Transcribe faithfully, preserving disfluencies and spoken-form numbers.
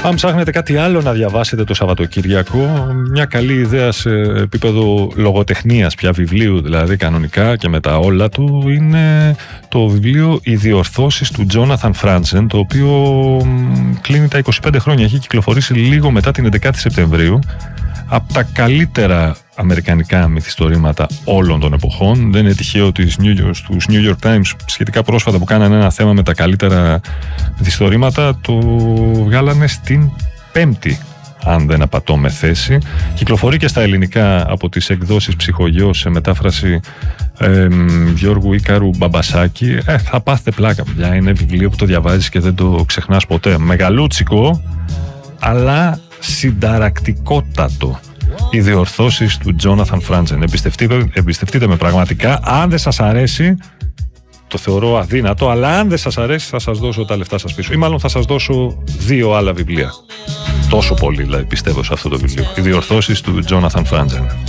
Αν ψάχνετε κάτι άλλο να διαβάσετε το Σαββατοκύριακο, μια καλή ιδέα σε επίπεδο λογοτεχνίας, πια βιβλίου δηλαδή κανονικά και με τα όλα του, είναι το βιβλίο «Οι διορθώσεις» του Τζόναθαν Φράντσεν, το οποίο κλείνει τα είκοσι πέντε χρόνια. Έχει κυκλοφορήσει λίγο μετά την έντεκα Σεπτεμβρίου. Από τα καλύτερα αμερικανικά μυθιστορήματα όλων των εποχών. Δεν είναι τυχαίο ότι στους New York Times σχετικά πρόσφατα που κάνανε ένα θέμα με τα καλύτερα μυθιστορήματα, το βγάλανε στην πέμπτη, αν δεν απατώ με θέση. Κυκλοφορεί και στα ελληνικά από τις εκδόσεις Ψυχογιός σε μετάφραση ε, Γιώργου Ίκαρου Μπαμπασάκη. Ε, θα πάθετε πλάκα, παιδιά. Είναι βιβλίο που το διαβάζεις και δεν το ξεχνάς ποτέ. Μεγαλούτσικο, αλλά συνταρακτικότατο. Οι διορθώσεις του Τζόναθαν Φράντσεν. Εμπιστευτείτε, εμπιστευτείτε με πραγματικά. Αν δεν σας αρέσει, το θεωρώ αδύνατο, αλλά αν δεν σας αρέσει θα σας δώσω τα λεφτά σας πίσω. Ή μάλλον θα σας δώσω δύο άλλα βιβλία. Τόσο πολύ δηλαδή πιστεύω σε αυτό το βιβλίο. Οι διορθώσεις του Τζόναθαν Φράντσεν.